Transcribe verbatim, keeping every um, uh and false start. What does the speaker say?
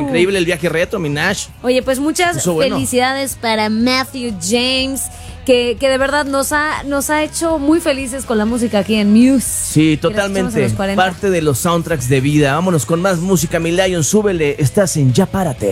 increíble el viaje retro, mi Nash. Oye, pues muchas Bueno. felicidades para Matthew James, que, que de verdad nos ha, nos ha hecho muy felices con la música aquí en Muse. Sí, totalmente. Parte de los soundtracks de vida. Vámonos con más música, mi Lion. Súbele. Estás en Ya Párate.